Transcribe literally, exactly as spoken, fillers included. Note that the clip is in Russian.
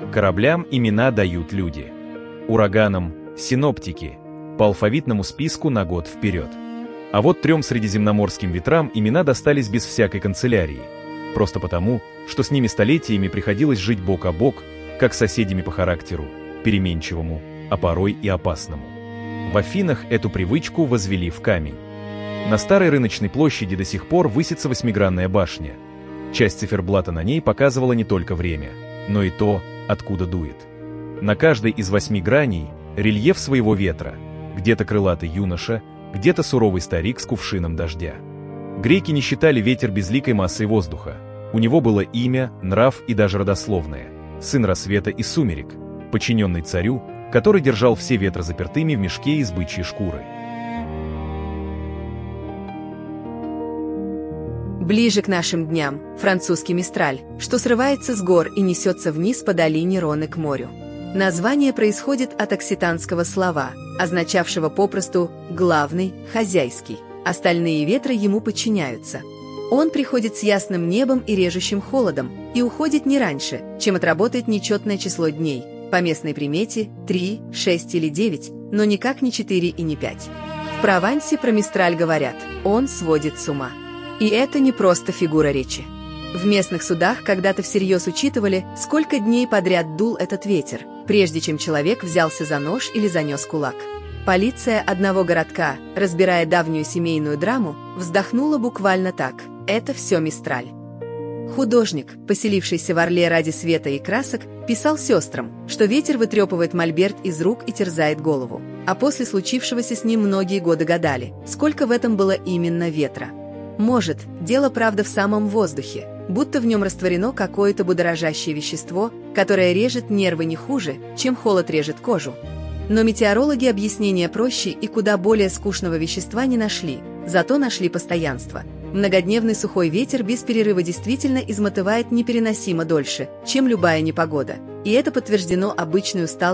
Кораблям имена дают люди. Ураганам – синоптики, по алфавитному списку на год вперед. А вот трем средиземноморским ветрам имена достались без всякой канцелярии. Просто потому, что с ними столетиями приходилось жить бок о бок, как с соседями по характеру, переменчивому, а порой и опасному. В Афинах эту привычку возвели в камень. На старой рыночной площади до сих пор высится восьмигранная башня. Часть циферблата на ней показывала не только время, но и то, откуда дует. На каждой из восьми граней рельеф своего ветра, где-то крылатый юноша, где-то суровый старик с кувшином дождя. Греки не считали ветер безликой массой воздуха. У него было имя, нрав и даже родословное – сын рассвета и сумерек, подчиненный царю, который держал все ветра запертыми в мешке из бычьей шкуры. Ближе к нашим дням французский мистраль, что срывается с гор и несется вниз по долине Роны к морю. Название происходит от окситанского слова, означавшего попросту «главный», «хозяйский». Остальные ветры ему подчиняются. Он приходит с ясным небом и режущим холодом и уходит не раньше, чем отработает нечетное число дней, по местной примете три, шесть или девять, но никак не четыре и не пять. В Провансе про мистраль говорят «он сводит с ума». И это не просто фигура речи. В местных судах когда-то всерьез учитывали, сколько дней подряд дул этот ветер, прежде чем человек взялся за нож или занес кулак. Полиция одного городка, разбирая давнюю семейную драму, вздохнула буквально так: это все мистраль. Художник, поселившийся в Орле ради света и красок, писал сестрам, что ветер вытрепывает мольберт из рук и терзает голову. А после случившегося с ним многие годы гадали, сколько в этом было именно ветра. Может, дело правда в самом воздухе, будто в нем растворено какое-то будоражащее вещество, которое режет нервы не хуже, чем холод режет кожу. Но метеорологи объяснения проще и куда более скучного вещества не нашли, зато нашли постоянство. Многодневный сухой ветер без перерыва действительно измотывает непереносимо дольше, чем любая непогода, и это подтверждено обычной усталостью